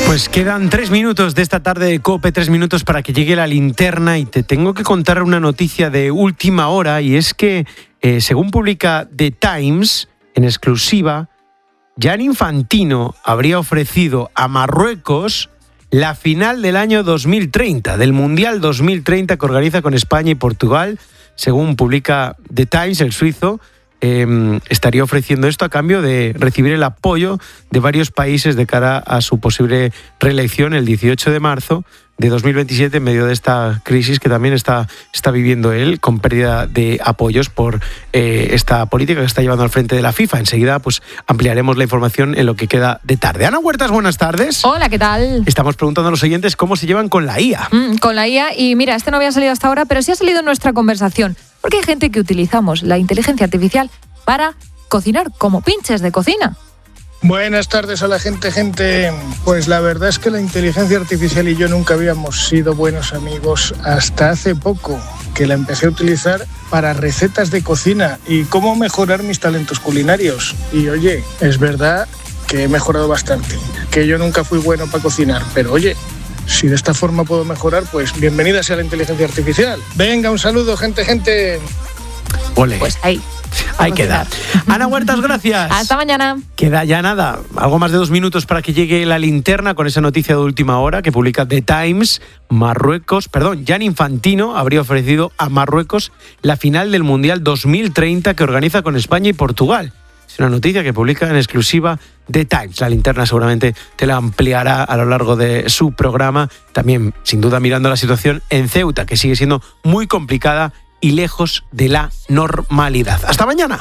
Pues quedan 3 minutos de esta tarde de COPE, 3 minutos para que llegue la linterna, y te tengo que contar una noticia de última hora, y es que, según publica The Times, en exclusiva, Gianni Infantino habría ofrecido a Marruecos la final del año 2030, del Mundial 2030 que organiza con España y Portugal. Según publica The Times, el suizo estaría ofreciendo esto a cambio de recibir el apoyo de varios países de cara a su posible reelección el 18 de marzo de 2027, en medio de esta crisis que también está viviendo él, con pérdida de apoyos por esta política que está llevando al frente de la FIFA. Enseguida pues ampliaremos la información en lo que queda de tarde. Ana Huertas, buenas tardes. Hola, ¿qué tal? Estamos preguntando a los oyentes cómo se llevan con la IA. Con la IA, y mira, no había salido hasta ahora, pero sí ha salido en nuestra conversación, porque hay gente que utilizamos la inteligencia artificial para cocinar como pinches de cocina. Buenas tardes a la gente. Pues la verdad es que la inteligencia artificial y yo nunca habíamos sido buenos amigos hasta hace poco, que la empecé a utilizar para recetas de cocina y cómo mejorar mis talentos culinarios. Y oye, es verdad que he mejorado bastante, que yo nunca fui bueno para cocinar, pero oye, si de esta forma puedo mejorar, pues bienvenida sea la inteligencia artificial. Venga, un saludo, gente. Ole. Pues ahí queda. Ana Huertas, gracias. Hasta mañana. Queda ya nada, algo más de 2 minutos para que llegue la linterna con esa noticia de última hora que publica The Times. Gianni Infantino habría ofrecido a Marruecos la final del Mundial 2030 que organiza con España y Portugal. Es una noticia que publica en exclusiva The Times. La linterna seguramente te la ampliará a lo largo de su programa. También, sin duda, mirando la situación en Ceuta, que sigue siendo muy complicada y lejos de la normalidad. ¡Hasta mañana!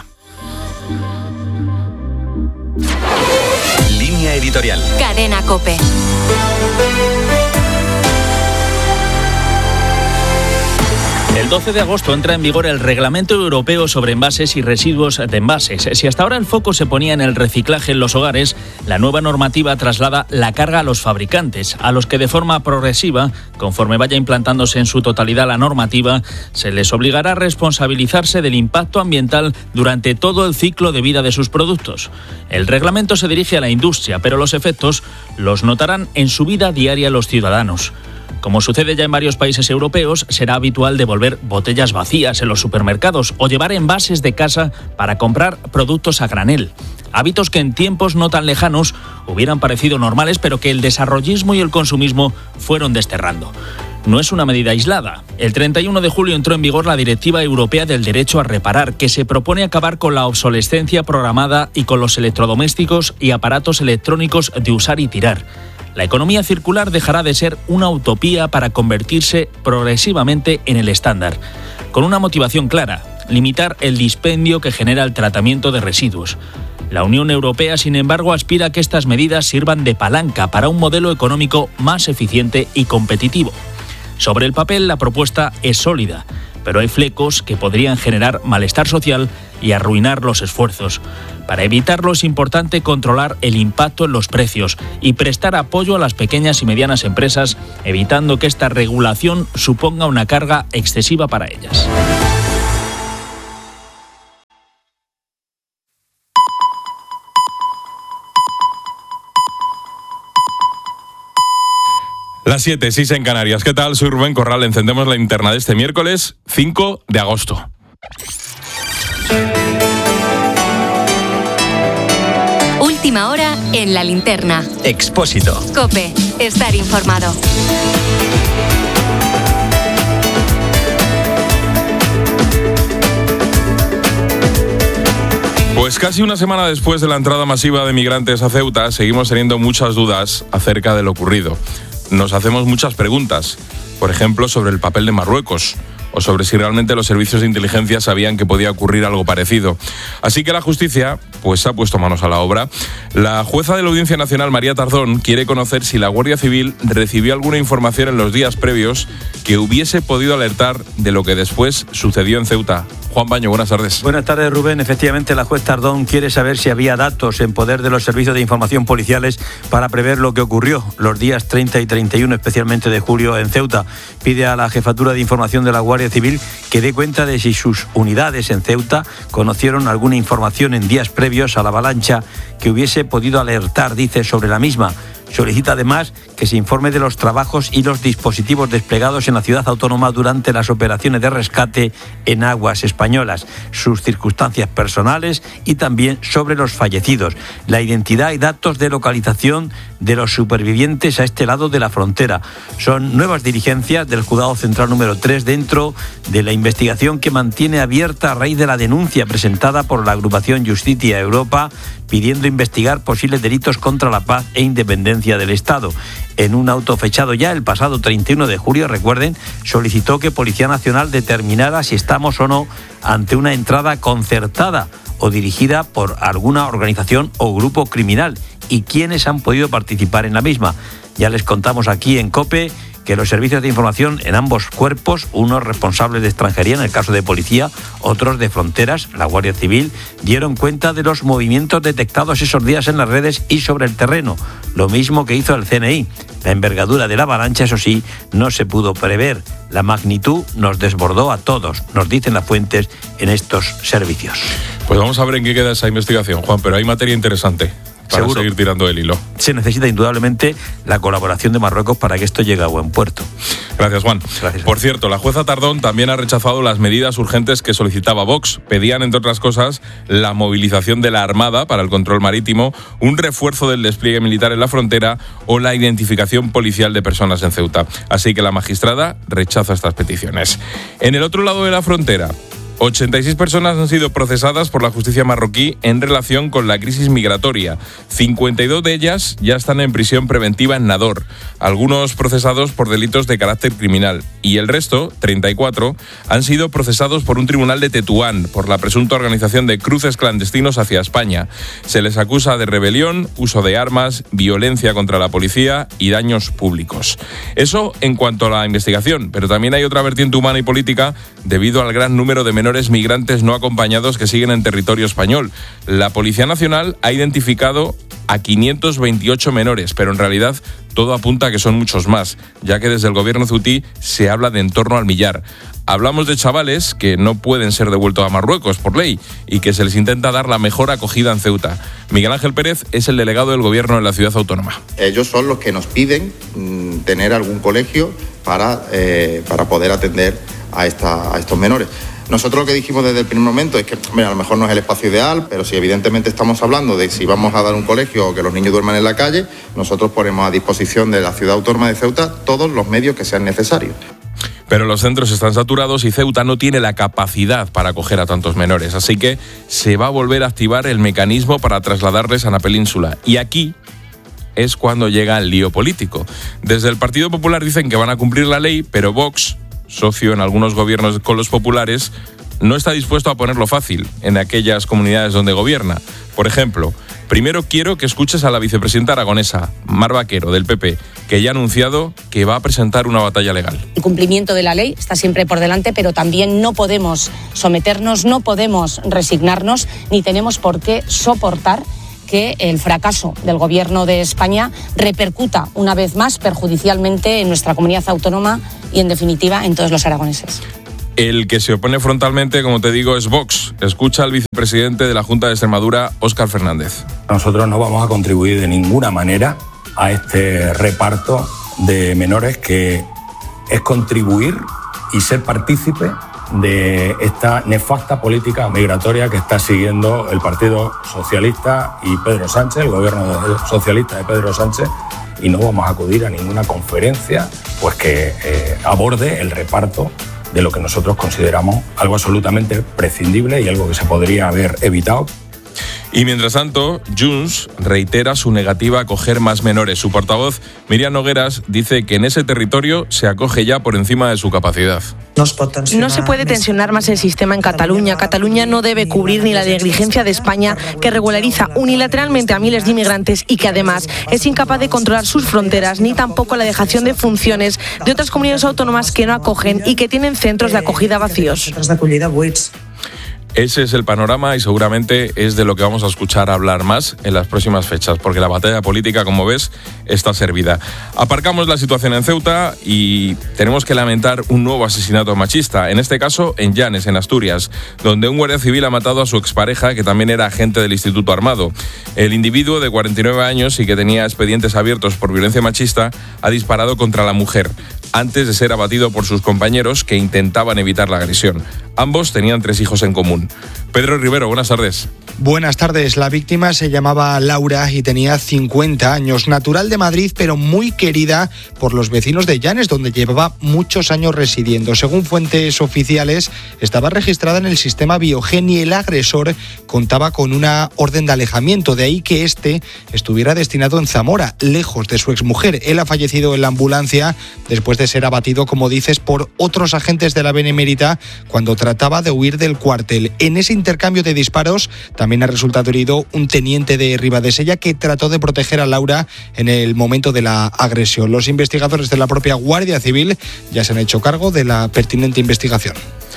Línea editorial. Cadena COPE. El 12 de agosto entra en vigor el Reglamento Europeo sobre envases y residuos de envases. Si hasta ahora el foco se ponía en el reciclaje en los hogares, la nueva normativa traslada la carga a los fabricantes, a los que de forma progresiva, conforme vaya implantándose en su totalidad la normativa, se les obligará a responsabilizarse del impacto ambiental durante todo el ciclo de vida de sus productos. El reglamento se dirige a la industria, pero los efectos los notarán en su vida diaria los ciudadanos. Como sucede ya en varios países europeos, será habitual devolver botellas vacías en los supermercados o llevar envases de casa para comprar productos a granel. Hábitos que en tiempos no tan lejanos hubieran parecido normales, pero que el desarrollismo y el consumismo fueron desterrando. No es una medida aislada. El 31 de julio entró en vigor la Directiva Europea del Derecho a Reparar, que se propone acabar con la obsolescencia programada y con los electrodomésticos y aparatos electrónicos de usar y tirar. La economía circular dejará de ser una utopía para convertirse progresivamente en el estándar, con una motivación clara: limitar el dispendio que genera el tratamiento de residuos. La Unión Europea, sin embargo, aspira a que estas medidas sirvan de palanca para un modelo económico más eficiente y competitivo. Sobre el papel, la propuesta es sólida, pero hay flecos que podrían generar malestar social y arruinar los esfuerzos. Para evitarlo es importante controlar el impacto en los precios y prestar apoyo a las pequeñas y medianas empresas, evitando que esta regulación suponga una carga excesiva para ellas. Las 7, 6 en Canarias. ¿Qué tal? Soy Rubén Corral. Encendemos la linterna de este miércoles 5 de agosto. Última hora en la linterna. Expósito. COPE. Estar informado. Pues casi una semana después de la entrada masiva de migrantes a Ceuta, seguimos teniendo muchas dudas acerca de lo ocurrido. Nos hacemos muchas preguntas, por ejemplo, sobre el papel de Marruecos o sobre si realmente los servicios de inteligencia sabían que podía ocurrir algo parecido. Así que la justicia pues ha puesto manos a la obra. La jueza de la Audiencia Nacional, María Tarzón, quiere conocer si la Guardia Civil recibió alguna información en los días previos que hubiese podido alertar de lo que después sucedió en Ceuta. Juan Baño, buenas tardes. Buenas tardes, Rubén. Efectivamente, la juez Tardón quiere saber si había datos en poder de los servicios de información policiales para prever lo que ocurrió los días 30 y 31, especialmente de julio, en Ceuta. Pide a la Jefatura de Información de la Guardia Civil que dé cuenta de si sus unidades en Ceuta conocieron alguna información en días previos a la avalancha que hubiese podido alertar, dice, sobre la misma. Solicita además que se informe de los trabajos y los dispositivos desplegados en la ciudad autónoma durante las operaciones de rescate en aguas españolas, sus circunstancias personales y también sobre los fallecidos, la identidad y datos de localización de los supervivientes a este lado de la frontera. Son nuevas diligencias del Juzgado Central número 3 dentro de la investigación que mantiene abierta a raíz de la denuncia presentada por la agrupación Justitia Europa pidiendo investigar posibles delitos contra la paz e independencia del Estado. En un auto fechado ya el pasado 31 de julio, recuerden, solicitó que Policía Nacional determinara si estamos o no ante una entrada concertada o dirigida por alguna organización o grupo criminal y quiénes han podido participar en la misma. Ya les contamos aquí en COPE que los servicios de información en ambos cuerpos, unos responsables de extranjería en el caso de policía, otros de fronteras, la Guardia Civil, dieron cuenta de los movimientos detectados esos días en las redes y sobre el terreno, lo mismo que hizo el CNI. La envergadura de la avalancha, eso sí, no se pudo prever. La magnitud nos desbordó a todos, nos dicen las fuentes en estos servicios. Pues vamos a ver en qué queda esa investigación, Juan, pero hay materia interesante para seguro seguir tirando el hilo. Se necesita indudablemente la colaboración de Marruecos para que esto llegue a buen puerto. Gracias, Juan. Gracias. Por cierto, la jueza Tardón también ha rechazado las medidas urgentes que solicitaba Vox. Pedían, entre otras cosas, la movilización de la Armada para el control marítimo, un refuerzo del despliegue militar en la frontera o la identificación policial de personas en Ceuta. Así que la magistrada rechaza estas peticiones. En el otro lado de la frontera, 86 personas han sido procesadas por la justicia marroquí en relación con la crisis migratoria. 52 de ellas ya están en prisión preventiva en Nador, algunos procesados por delitos de carácter criminal. Y el resto, 34, han sido procesados por un tribunal de Tetuán por la presunta organización de cruces clandestinos hacia España. Se les acusa de rebelión, uso de armas, violencia contra la policía y daños públicos. Eso en cuanto a la investigación, pero también hay otra vertiente humana y política debido al gran número de menores migrantes no acompañados que siguen en territorio español. La Policía Nacional ha identificado a 528 menores, pero en realidad todo apunta a que son muchos más, ya que desde el gobierno ceutí se habla de en torno al millar. Hablamos de chavales que no pueden ser devueltos a Marruecos por ley y que se les intenta dar la mejor acogida en Ceuta. Miguel Ángel Pérez es el delegado del gobierno en la ciudad autónoma. Ellos son los que nos piden tener algún colegio para poder atender a estos menores. Nosotros lo que dijimos desde el primer momento es que, a lo mejor no es el espacio ideal, pero si evidentemente estamos hablando de si vamos a dar un colegio o que los niños duerman en la calle, nosotros ponemos a disposición de la ciudad autónoma de Ceuta todos los medios que sean necesarios. Pero los centros están saturados y Ceuta no tiene la capacidad para acoger a tantos menores, así que se va a volver a activar el mecanismo para trasladarles a la península. Y aquí es cuando llega el lío político. Desde el Partido Popular dicen que van a cumplir la ley, pero Vox, socio en algunos gobiernos con los populares, no está dispuesto a ponerlo fácil en aquellas comunidades donde gobierna. Por ejemplo, primero quiero que escuches a la vicepresidenta aragonesa, Mar Vaquero, del PP, que ya ha anunciado que va a presentar una batalla legal. El cumplimiento de la ley está siempre por delante, pero también no podemos someternos, no podemos resignarnos, ni tenemos por qué soportar que el fracaso del Gobierno de España repercuta una vez más perjudicialmente en nuestra comunidad autónoma y, en definitiva, en todos los aragoneses. El que se opone frontalmente, como te digo, es Vox. Escucha al vicepresidente de la Junta de Extremadura, Óscar Fernández. Nosotros no vamos a contribuir de ninguna manera a este reparto de menores, que es contribuir y ser partícipe de esta nefasta política migratoria que está siguiendo el Partido Socialista y Pedro Sánchez, el gobierno socialista de Pedro Sánchez, y no vamos a acudir a ninguna conferencia pues que aborde el reparto de lo que nosotros consideramos algo absolutamente prescindible y algo que se podría haber evitado. Y mientras tanto, Junts reitera su negativa a acoger más menores. Su portavoz, Miriam Nogueras, dice que en ese territorio se acoge ya por encima de su capacidad. No se puede tensionar más el sistema en Cataluña. Cataluña no debe cubrir ni la negligencia de España, que regulariza unilateralmente a miles de inmigrantes y que además es incapaz de controlar sus fronteras, ni tampoco la dejación de funciones de otras comunidades autónomas que no acogen y que tienen centros de acogida vacíos. Ese es el panorama y seguramente es de lo que vamos a escuchar hablar más en las próximas fechas, porque la batalla política, como ves, está servida. Aparcamos la situación en Ceuta y tenemos que lamentar un nuevo asesinato machista, en este caso en Llanes, en Asturias, donde un guardia civil ha matado a su expareja, que también era agente del Instituto Armado. El individuo, de 49 años y que tenía expedientes abiertos por violencia machista, ha disparado contra la mujer, antes de ser abatido por sus compañeros que intentaban evitar la agresión. Ambos tenían 3 hijos en común. Pedro Rivero, buenas tardes. Buenas tardes. La víctima se llamaba Laura y tenía 50 años, natural de Madrid, pero muy querida por los vecinos de Llanes, donde llevaba muchos años residiendo. Según fuentes oficiales, estaba registrada en el sistema Biogen y el agresor contaba con una orden de alejamiento, de ahí que este estuviera destinado en Zamora, lejos de su exmujer. Él ha fallecido en la ambulancia después de ser abatido, como dices, por otros agentes de la Benemérita cuando trataba de huir del cuartel. En ese intercambio de disparos también ha resultado herido un teniente de Ribadesella que trató de proteger a Laura en el momento de la agresión. Los investigadores de la propia Guardia Civil ya se han hecho cargo de la pertinente investigación.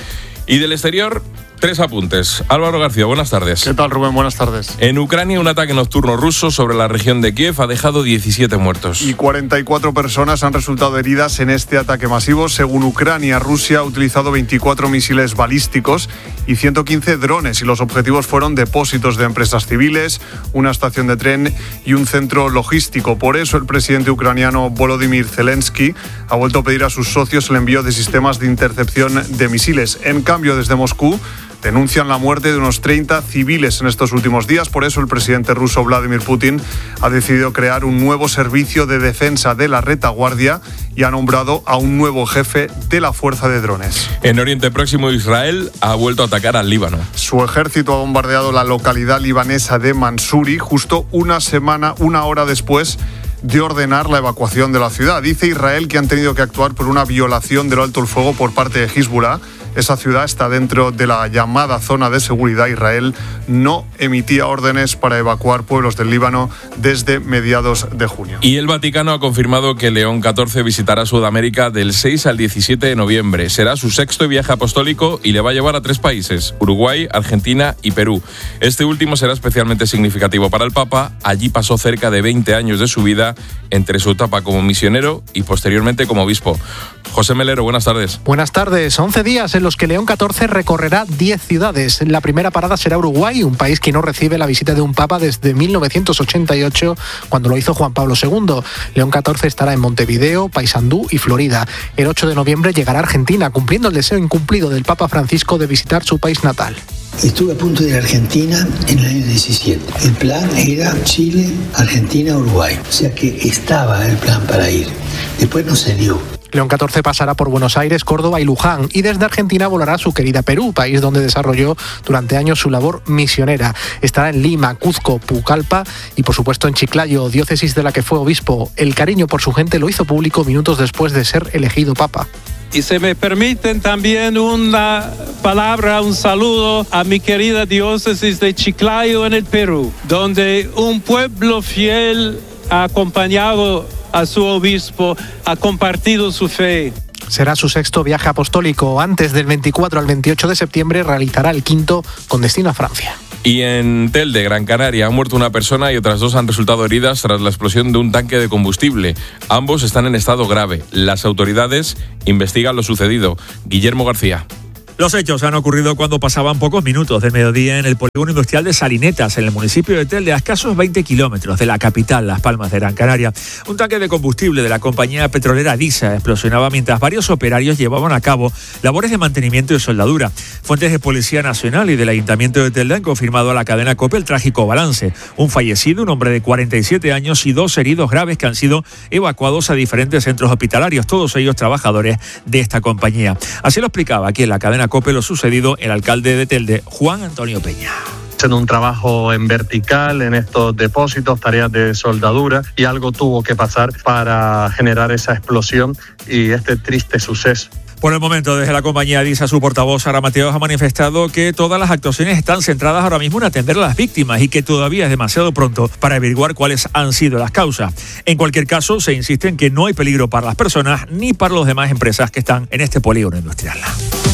Y del exterior, 3 apuntes. Álvaro García, buenas tardes. ¿Qué tal, Rubén? Buenas tardes. En Ucrania, un ataque nocturno ruso sobre la región de Kiev ha dejado 17 muertos. Y 44 personas han resultado heridas en este ataque masivo. Según Ucrania, Rusia ha utilizado 24 misiles balísticos y 115 drones, y los objetivos fueron depósitos de empresas civiles, una estación de tren y un centro logístico. Por eso el presidente ucraniano Volodymyr Zelensky ha vuelto a pedir a sus socios el envío de sistemas de intercepción de misiles. En cambio, desde Moscú denuncian la muerte de unos 30 civiles en estos últimos días. Por eso el presidente ruso Vladimir Putin ha decidido crear un nuevo servicio de defensa de la retaguardia y ha nombrado a un nuevo jefe de la fuerza de drones. En Oriente Próximo, Israel ha vuelto a atacar al Líbano. Su ejército ha bombardeado la localidad libanesa de Mansuri justo una hora después de ordenar la evacuación de la ciudad. Dice Israel que han tenido que actuar por una violación del alto el fuego por parte de Hezbollah. Esa ciudad está dentro de la llamada zona de seguridad. Israel no emitía órdenes para evacuar pueblos del Líbano desde mediados de junio. Y el Vaticano ha confirmado que León XIV visitará Sudamérica del 6 al 17 de noviembre. Será su 6º viaje apostólico y le va a llevar a 3 países, Uruguay, Argentina y Perú. Este último será especialmente significativo para el Papa. Allí pasó cerca de 20 años de su vida, entre su etapa como misionero y posteriormente como obispo. José Melero, buenas tardes. Buenas tardes. 11 días en los que León XIV recorrerá 10 ciudades. La primera parada será Uruguay, un país que no recibe la visita de un papa desde 1988, cuando lo hizo Juan Pablo II. León XIV estará en Montevideo, Paysandú y Florida. El 8 de noviembre llegará a Argentina, cumpliendo el deseo incumplido del Papa Francisco de visitar su país natal. Estuve a punto de ir a Argentina en el año 17. El plan era Chile, Argentina, Uruguay. O sea que estaba el plan para ir. Después no se dio. León XIV pasará por Buenos Aires, Córdoba y Luján, y desde Argentina volará a su querida Perú, país donde desarrolló durante años su labor misionera. Estará en Lima, Cuzco, Pucallpa y por supuesto en Chiclayo, diócesis de la que fue obispo. El cariño por su gente lo hizo público minutos después de ser elegido papa. Y se me permiten también una palabra, un saludo a mi querida diócesis de Chiclayo en el Perú, donde un pueblo fiel ha acompañado a su obispo, ha compartido su fe. Será su 6º viaje apostólico. Antes del 24 al 28 de septiembre realizará el 5º con destino a Francia. Y en Telde, Gran Canaria, ha muerto una persona y otras 2 han resultado heridas tras la explosión de un tanque de combustible. Ambos están en estado grave. Las autoridades investigan lo sucedido. Guillermo García. Los hechos han ocurrido cuando pasaban pocos minutos del mediodía en el polígono industrial de Salinetas, en el municipio de Telde, a escasos 20 kilómetros de la capital, Las Palmas de Gran Canaria. Un tanque de combustible de la compañía petrolera DISA explosionaba mientras varios operarios llevaban a cabo labores de mantenimiento y soldadura. Fuentes de Policía Nacional y del Ayuntamiento de Telde han confirmado a la cadena COPE el trágico balance. Un fallecido, un hombre de 47 años y 2 heridos graves que han sido evacuados a diferentes centros hospitalarios, todos ellos trabajadores de esta compañía. Así lo explicaba aquí en la cadena COPE lo sucedido el alcalde de Telde, Juan Antonio Peña. Haciendo un trabajo en vertical en estos depósitos, tareas de soldadura, y algo tuvo que pasar para generar esa explosión y este triste suceso. Por el momento, desde la compañía DISA, su portavoz, Sara Mateos, ha manifestado que todas las actuaciones están centradas ahora mismo en atender a las víctimas y que todavía es demasiado pronto para averiguar cuáles han sido las causas. En cualquier caso, se insiste en que no hay peligro para las personas ni para las demás empresas que están en este polígono industrial.